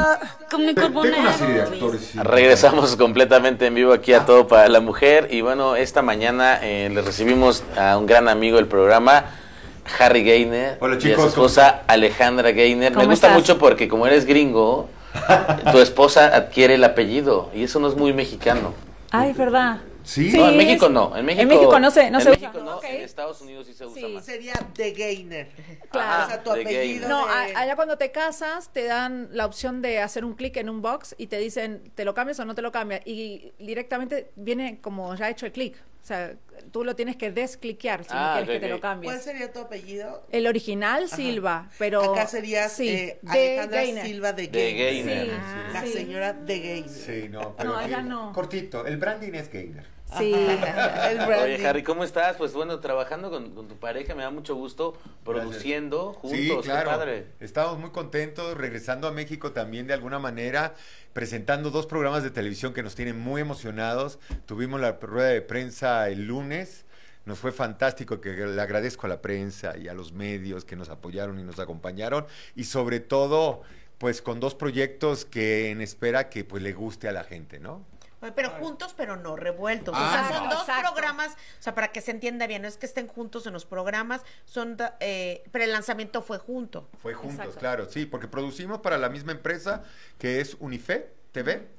con mi cuerpo Tengo una negro. serie de actores. Sí. Regresamos completamente en vivo aquí a Todo para la Mujer. Y bueno, esta mañana le recibimos a un gran amigo del programa, Harry Gaynor. Hola, y chicos, a su esposa Alejandra Gaynor. Me gusta mucho porque como eres gringo, tu esposa adquiere el apellido. Y eso no es muy mexicano. Ay, ¿verdad? ¿Sí? No, en México no. En México no se usa. México no, Okay. en Estados Unidos sí se usa más. Sería de Gaynor. Claro. O sea, tu de apellido. No, de- allá cuando te casas te dan la opción de hacer un clic en un box y te dicen, ¿te lo cambias o no te lo cambias? Y directamente viene como ya hecho el clic. O sea, tú lo tienes que descliquear si no quieres que te lo cambies. ¿Cuál sería tu apellido? El original, Silva, pero... Acá serías de Alejandra Gaynor. Silva de De Gaynor. Gaynor. Sí, La sí. señora de Gaynor. Sí, no. Pero No, allá no. Cortito, el branding es Gaynor. Sí. El branding. Oye, Harry, ¿cómo estás? Pues bueno, trabajando con tu pareja, me da mucho gusto, produciendo juntos, Sí, claro. qué padre. Estamos muy contentos, regresando a México también de alguna manera, presentando 2 programas de televisión que nos tienen muy emocionados. Tuvimos la rueda de prensa el lunes. Nos fue fantástico, que le agradezco a la prensa y a los medios que nos apoyaron y nos acompañaron. Y sobre todo, pues con 2 proyectos que en espera que pues le guste a la gente, ¿no? Oye, pero juntos, pero no revueltos. O Ah, sea, son no. dos Exacto. programas, o sea, para que se entienda bien, no es que estén juntos en los programas, pero el lanzamiento fue junto. Fue juntos, Exacto. claro, sí, porque producimos para la misma empresa que es Unife TV.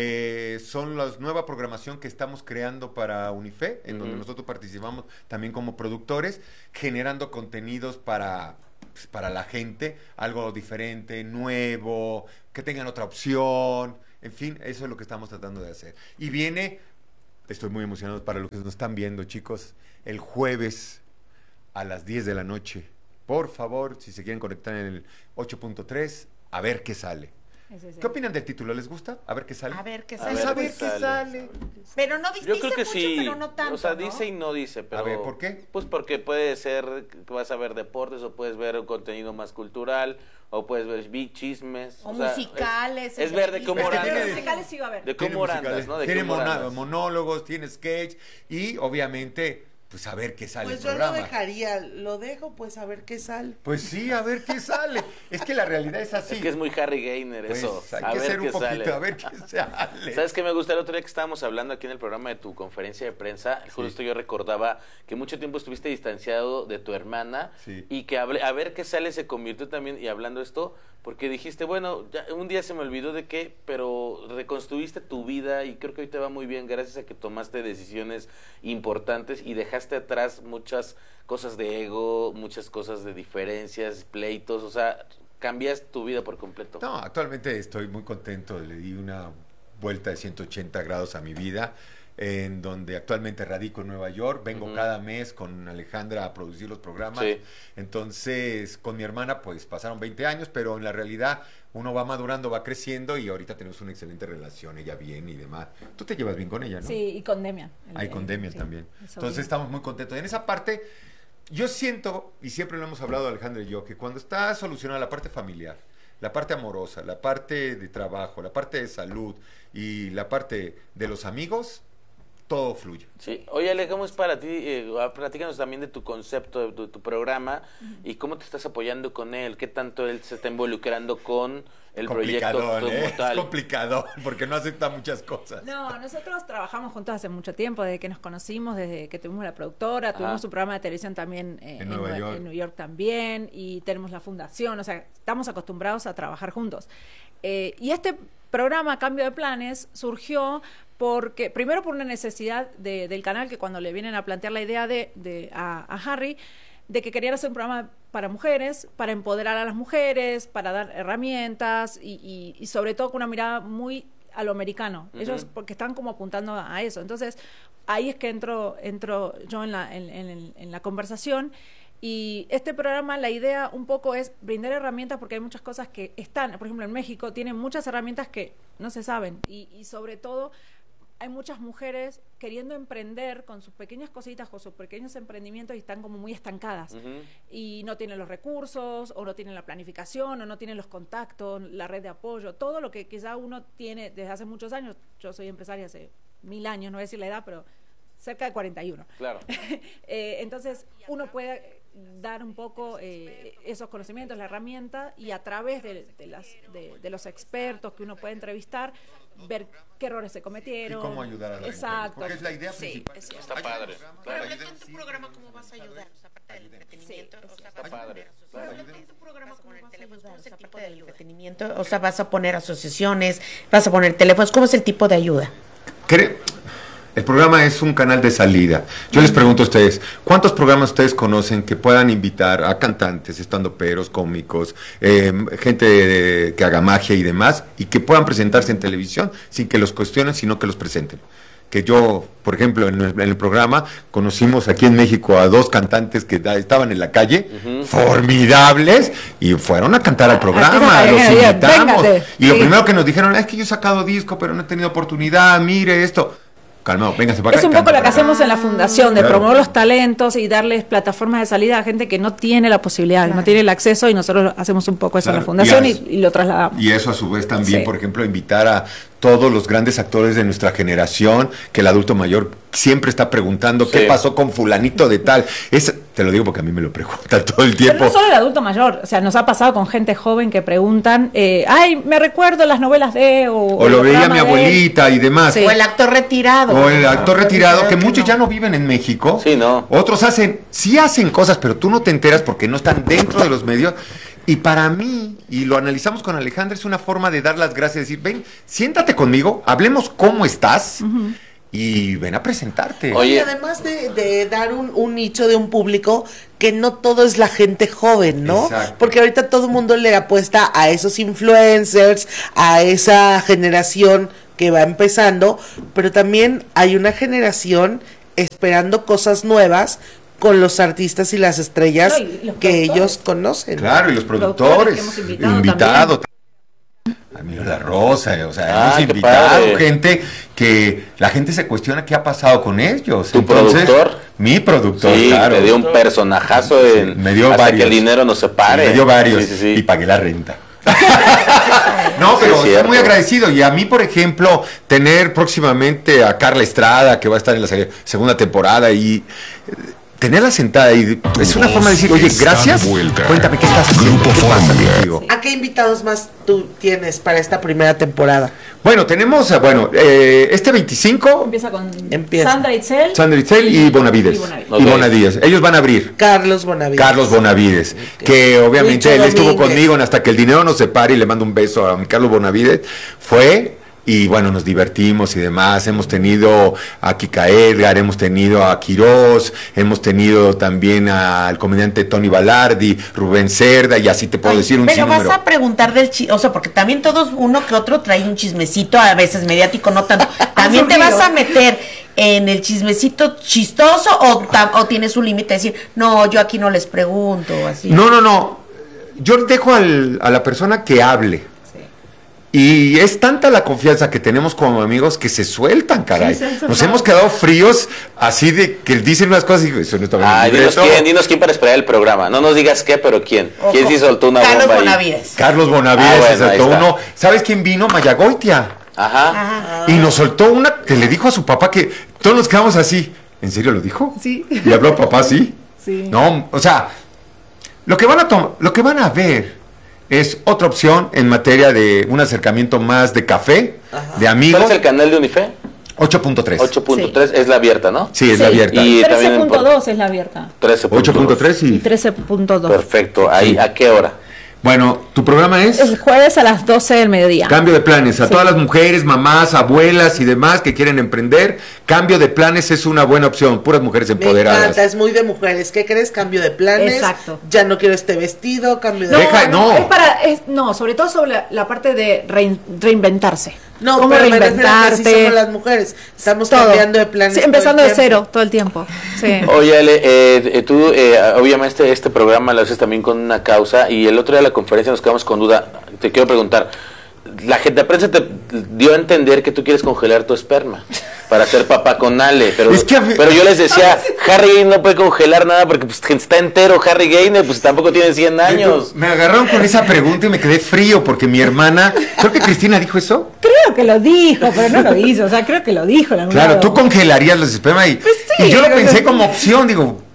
Son la nueva programación que estamos creando para Unife, en donde nosotros participamos también como productores, generando contenidos para la gente, algo diferente, nuevo, que tengan otra opción, en fin, eso es lo que estamos tratando de hacer. Y viene, estoy muy emocionado para los que nos están viendo, chicos, el jueves a las 10 de la noche. Por favor, si se quieren conectar en el 8.3, a ver qué sale. ¿Qué opinan del título? ¿Les gusta? A ver qué sale. A ver qué A sale. Pues a ver ver qué qué sale. sale. Pero no Yo dice creo que mucho, sí. pero no tanto, O sea, ¿no? dice y no dice, pero... A ver, ¿por qué? Pues porque puede ser que vas a ver deportes o puedes ver un contenido más cultural o puedes ver chismes. O sea, musicales, Es ver de cómo Es que andas. tiene- musicales sí va a haber. De Tiene cómo musicales, andas, ¿no? De tiene cómo andas. monólogos, tiene sketch y obviamente, pues a ver qué sale Pues el yo programa. lo dejaría, lo dejo pues a ver qué sale. Pues sí, a ver qué sale. Es que la realidad es así. Es que es muy Harry Gaynor Pues eso. hay A que ver ser un qué poquito, sale. a ver qué sale. ¿Sabes qué me gusta? El otro día que estábamos hablando aquí en el programa de tu conferencia de prensa, justo yo recordaba que mucho tiempo estuviste distanciado de tu hermana Sí. y que a ver qué sale se convirtió también, y hablando esto, porque dijiste, bueno, ya, un día se me olvidó de qué, pero reconstruiste tu vida y creo que hoy te va muy bien gracias a que tomaste decisiones importantes y dejaste atrás muchas cosas de ego, muchas cosas de diferencias, pleitos, o sea, cambiaste tu vida por completo. No, actualmente estoy muy contento. Le di una vuelta de 180 grados a mi vida, en donde actualmente radico en Nueva York. Vengo cada mes con Alejandra a producir los programas. Sí. Entonces, con mi hermana, pues pasaron 20 años, pero en la realidad uno va madurando, va creciendo y ahorita tenemos una excelente relación. Ella bien y demás. Tú te llevas bien con ella, ¿no? Sí, y con Demian. Hay con Demian sí, también. el sobrino. Entonces estamos muy contentos. En esa parte, yo siento, y siempre lo hemos hablado Alejandra y yo, que cuando está solucionada la parte familiar, la parte amorosa, la parte de trabajo, la parte de salud y la parte de los amigos, todo fluye. Sí. Oye, Ale, ¿cómo es para ti? Platícanos también de tu concepto, de tu programa y cómo te estás apoyando con él, qué tanto él se está involucrando con el proyecto Complicadón, como es tal. complicado porque no acepta muchas cosas. No, nosotros trabajamos juntos hace mucho tiempo, desde que nos conocimos, desde que tuvimos la productora, tuvimos un programa de televisión también En Nueva York. en New York también, y tenemos la fundación, o sea, estamos acostumbrados a trabajar juntos. Y este programa, Cambio de Planes, surgió porque, primero por una necesidad del canal, que cuando le vienen a plantear la idea a Harry, de que querían hacer un programa para mujeres, para empoderar a las mujeres, para dar herramientas y sobre todo con una mirada muy a lo americano. Ellos porque están como apuntando a eso. Entonces, ahí es que entro yo en la conversación. Y este programa, la idea un poco es brindar herramientas, porque hay muchas cosas que están, por ejemplo, en México tienen muchas herramientas que no se saben y sobre todo hay muchas mujeres queriendo emprender con sus pequeñas cositas, con sus pequeños emprendimientos y están como muy estancadas y no tienen los recursos o no tienen la planificación o no tienen los contactos, la red de apoyo, todo lo que quizá uno tiene desde hace muchos años. Yo soy empresaria hace 1000 años, no voy a decir la edad, pero cerca de 41. Claro. Entonces uno puede dar un poco esos conocimientos, la herramienta, y a través de los expertos que uno puede entrevistar, ver qué errores se cometieron. Y cómo ayudar a la Exacto. gente. Porque es la idea Sí, principal. es cierto. Está padre. Pero hablando de tu programa, ¿cómo vas a ayudar? O sea, aparte del entretenimiento, o sea, Está padre. pero hablando de tu programa, ¿cómo vas a ayudar? O sea, aparte del entretenimiento, o sea, vas a poner asociaciones, vas a poner teléfonos, ¿cómo es el tipo de ayuda? El programa es un canal de salida. Yo les pregunto a ustedes, ¿cuántos programas ustedes conocen que puedan invitar a cantantes, estandoperos, cómicos, gente que haga magia y demás, y que puedan presentarse en televisión sin que los cuestionen, sino que los presenten? Que yo, por ejemplo, en el programa conocimos aquí en México a 2 cantantes que estaban en la calle, formidables, y fueron a cantar al programa, los invitamos. Véngate. Y lo Sí. primero que nos dijeron es que yo he sacado disco, pero no he tenido oportunidad, mire esto. Calmado, véngase para acá. Es un y poco cante lo que para acá. hacemos en la fundación, de Claro. promover los talentos y darles plataformas de salida a gente que no tiene la posibilidad, que no tiene el acceso, y nosotros hacemos un poco eso en la Claro. fundación Y y lo trasladamos. Y eso a su vez también, Sí. por ejemplo, invitar a todos los grandes actores de nuestra generación, que el adulto mayor siempre está preguntando qué Sí. pasó con fulanito de tal. Te lo digo porque a mí me lo preguntan todo el Pero tiempo. no solo el adulto mayor, o sea, nos ha pasado con gente joven que preguntan, ay, me recuerdo las novelas de... O el lo veía programa mi de". abuelita y demás. Sí. O el actor retirado. O el actor retirado, que muchos no. ya no viven en México. Sí, no. Otros sí hacen cosas, pero tú no te enteras porque no están dentro de los medios. Y para mí, y lo analizamos con Alejandra, es una forma de dar las gracias, decir, ven, siéntate conmigo, hablemos cómo estás y ven a presentarte. Oye. Y además de dar un nicho de un público que no todo es la gente joven, ¿no? Exacto. Porque ahorita todo el mundo le apuesta a esos influencers, a esa generación que va empezando, pero también hay una generación esperando cosas nuevas con los artistas y las estrellas No, y los que productores. ellos conocen. Claro, y los Productores productores, que hemos invitado a Milo La Rosa, o sea, Ah, hemos qué invitado padre. gente que la gente se cuestiona qué ha pasado con ellos. ¿Tu productor? Mi productor, Sí, claro. me dio un personajazo en me dio hasta varios. que el dinero nos separe. Me dio varios Sí, sí, sí. y pagué la renta. No, pero Sí, es estoy cierto. muy agradecido. Y a mí, por ejemplo, tener próximamente a Carla Estrada, que va a estar en la segunda temporada, y tenerla sentada y es una forma de decir, oye, está gracias, de vuelta. cuéntame qué estás haciendo, Grupo qué pasa Fórmula. contigo. ¿A qué invitados más tú tienes para esta primera temporada? Bueno, tenemos, este 25, Empieza con Empieza. Sandra Itzel. Sandra Itzel y Bonavides. Ok. Y Bonavides. Ellos van a abrir. Carlos Bonavides. Carlos Bonavides, que obviamente Richo él estuvo Domínguez. conmigo en Hasta que el dinero nos separe, y le mando un beso a mi Carlos Bonavides. Y bueno, nos divertimos y demás. Hemos tenido a Kika Edgar, hemos tenido a Quirós, hemos tenido también al comediante Tony Balardi, Rubén Cerda, y así te puedo decir un Pero sinnúmero. vas a preguntar del o sea, porque también todos, uno que otro trae un chismecito, a veces mediático, no tanto. También te vas a meter en el chismecito chistoso o tienes un límite de decir, no, yo aquí no les pregunto, así. No. Yo dejo a la persona que hable. Y es tanta la confianza que tenemos como amigos que se sueltan, caray. Nos hemos quedado fríos así de que dicen unas cosas y digo, eso no está bien. Ay, dinos quién para esperar el programa. No nos digas qué, pero quién. O ¿Quién sí soltó una Carlos bomba ahí? Bonavides. Carlos Bonavides Ah, bueno, se soltó ahí está. uno. ¿Sabes quién vino? Mayagoitia. Ajá. Y nos soltó una que le dijo a su papá que todos nos quedamos así. ¿En serio lo dijo? Sí. ¿Y habló papá así? Sí. No, o sea, lo que van a ver es otra opción en materia de un acercamiento más de café, de ¿Cuál amigos. es el canal de Unife? 8.3. 8.3 es la abierta, ¿no? Sí, es la abierta. Y también en 13.2 es la abierta. 13.2. 8.3 Y y... 13.2. Perfecto. Ahí, Sí. ¿a qué hora? Bueno, tu programa es... El jueves a las 12 del mediodía. Cambio de planes. A todas las mujeres, mamás, abuelas y demás que quieren emprender, Cambio de Planes es una buena opción. Puras mujeres Me empoderadas. encanta, es muy de mujeres. ¿Qué crees? Cambio de planes. Exacto. Ya no quiero este vestido, cambio de... No. No, sobre todo sobre la parte de reinventarse. No, cómo pero me refiero a que así reinventarte. somos las mujeres. Estamos Todo. cambiando de planes. Sí, todo empezando el de tiempo. cero todo el tiempo. Sí. Oye, Ale, tú obviamente este programa lo haces también con una causa y el otro día de la conferencia nos quedamos con duda. Te quiero preguntar, la gente de prensa te dio a entender que tú quieres congelar tu esperma para ser papá con Ale, pero, Es que a mí- pero yo les decía, Harry Gaines no puede congelar nada porque pues, está entero Harry Gaines, pues tampoco tiene 100 años. Me agarraron con esa pregunta y me quedé frío porque mi hermana, creo que Cristina dijo eso. Creo que lo dijo, pero no lo hizo. O sea, creo que lo dijo en algún Claro, lado. tú congelarías los esperma y, Pues sí, y yo lo pero pensé no- como opción, digo,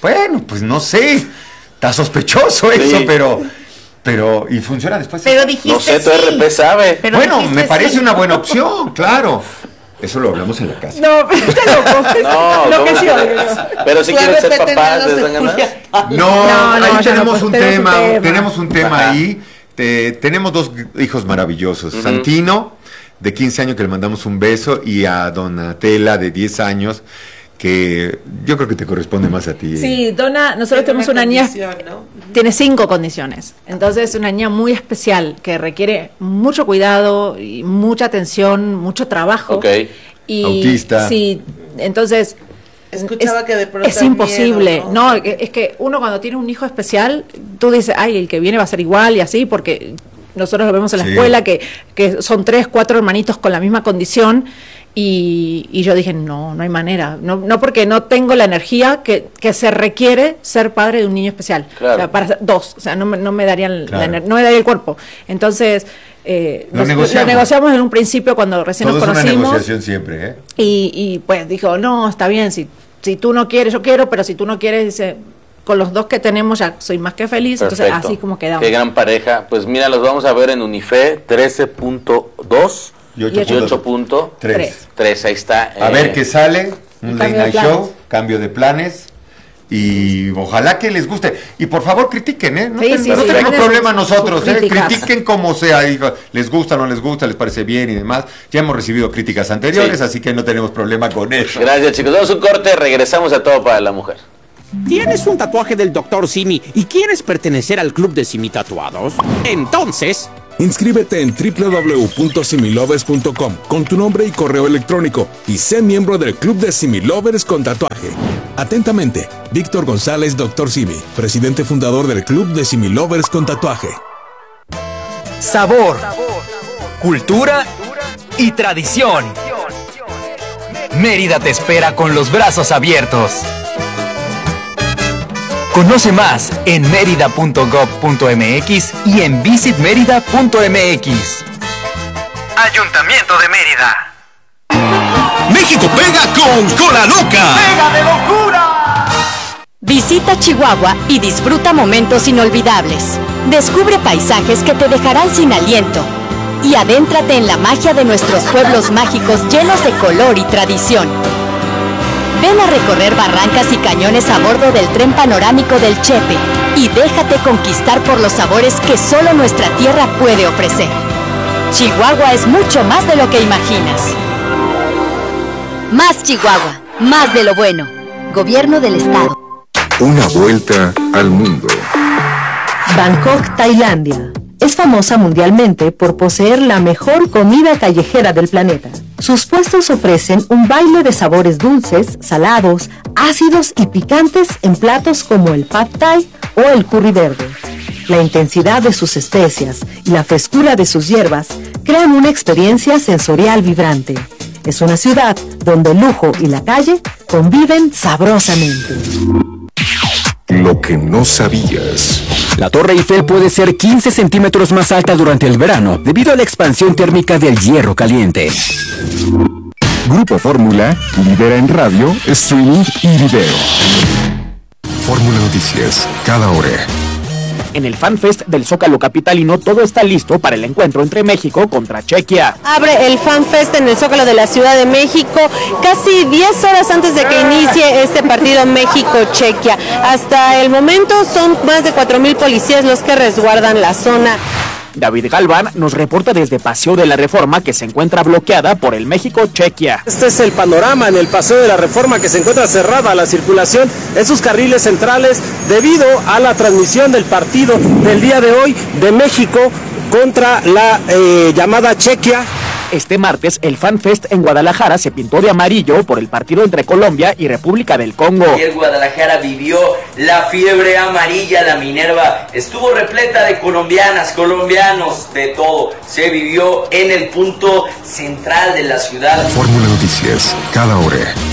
Bueno, pues no sé. Está sospechoso eso, Sí. pero, ¿y funciona después? Pero dijiste No sé, tu sí. RP sabe. Pero Bueno, dijiste me parece sí. una buena opción, claro. Eso lo hablamos en la casa. No, pero está loco. No, Lo ¿cómo que sí, no? oigo yo. Pero si Tu quieren ser RP papás, tenía ¿les dan ganas? No, No, ahí ya tenemos no, un pues, tema, tenemos un tema. tenemos un tema Ajá. ahí. Tenemos 2 hijos maravillosos. Ujú. Santino, de 15 años, que le mandamos un beso, y a Donatella, de 10 años, que yo creo que te corresponde más a ti. Sí, Donna, nosotros tenemos una niña, tiene 5 condiciones. Entonces, una niña muy especial que requiere mucho cuidado y mucha atención, mucho trabajo. Ok. Y, Autista. Sí, entonces Escuchaba que de pronto es hay imposible. miedo, ¿no? Es que uno cuando tiene un hijo especial, tú dices, ay, el que viene va a ser igual y así, porque nosotros lo vemos en la Sí. escuela, que son 3, 4 hermanitos con la misma condición. Y yo dije, no hay manera. No porque no tengo la energía que se requiere ser padre de un niño especial. Claro. O sea, para ser 2, o sea, no me darían Claro. no me daría el cuerpo. Entonces, Lo lo negociamos. negociamos en un principio cuando recién Todo nos es una conocimos. negociación siempre, ¿eh? Y pues dijo, no, está bien, si tú no quieres, yo quiero, pero si tú no quieres, dice, con los 2 que tenemos ya soy más que feliz. Perfecto. Entonces así como quedamos. Qué gran pareja. Pues mira, los vamos a ver en Unife 13.2 Y y 8.3. 3. Ahí está. A ver qué sale, un late Cambio de night planes. show, cambio de planes. Y ojalá que les guste. Y por favor critiquen, ¿eh? No, Sí, ten- sí, no sí, tenemos manden problema sus nosotros, ¿eh? críticas. Critiquen como sea. Digo, les gusta, no les gusta, les parece bien y demás. Ya hemos recibido críticas anteriores, Sí. así que no tenemos problema con eso. Gracias, chicos. Damos un corte, regresamos a Todo para la Mujer. ¿Tienes un tatuaje del Dr. Simi y quieres pertenecer al club de Simi Tatuados? Entonces, Inscríbete en www.similovers.com con tu nombre y correo electrónico y sé miembro del Club de Similovers con tatuaje. Atentamente, Víctor González, Dr. Simi, presidente fundador del Club de Similovers con tatuaje. Sabor, cultura y tradición. Mérida te espera con los brazos abiertos. Conoce más en merida.gov.mx y en visitmerida.mx. Ayuntamiento de Mérida. México pega con Cola Loca. Visita Chihuahua y disfruta momentos inolvidables. Descubre paisajes que te dejarán sin aliento. Y adéntrate en la magia de nuestros pueblos mágicos llenos de color y tradición. Ven a recorrer barrancas y cañones a bordo del tren panorámico del Chepe y déjate conquistar por los sabores que solo nuestra tierra puede ofrecer. Chihuahua es mucho más de lo que imaginas. Más Chihuahua, más de lo bueno. Gobierno del Estado. Una vuelta al mundo. Bangkok, Tailandia. Es famosa mundialmente por poseer la mejor comida callejera del planeta. Sus puestos ofrecen un baile de sabores dulces, salados, ácidos y picantes en platos como el pad thai o el curry verde. La intensidad de sus especias y la frescura de sus hierbas crean una experiencia sensorial vibrante. Es una ciudad donde el lujo y la calle conviven sabrosamente. Lo que no sabías. La Torre Eiffel puede ser 15 centímetros más alta durante el verano debido a la expansión térmica del hierro caliente. Grupo Fórmula lidera en radio, streaming y video. Fórmula Noticias, cada hora. en el FanFest del Zócalo capitalino todo está listo para el encuentro entre México contra Chequia. Abre el FanFest en el Zócalo de la Ciudad de México casi 10 horas antes de que inicie este partido México-Chequia. Hasta el momento son más de 4,000 policías los que resguardan la zona. David Galván nos reporta desde Paseo de la Reforma, que se encuentra bloqueada por el México-Chequia. Este es el panorama en el Paseo de la Reforma, que se encuentra cerrada la circulación en sus carriles centrales debido a la transmisión del partido del día de hoy de México contra la llamada Chequia. Este martes, el FanFest en Guadalajara se pintó de amarillo por el partido entre Colombia y República del Congo. Ayer Guadalajara vivió la fiebre amarilla, la Minerva estuvo repleta de colombianas, colombianos, de todo. Se vivió en el punto central de la ciudad. Fórmula Noticias, cada hora.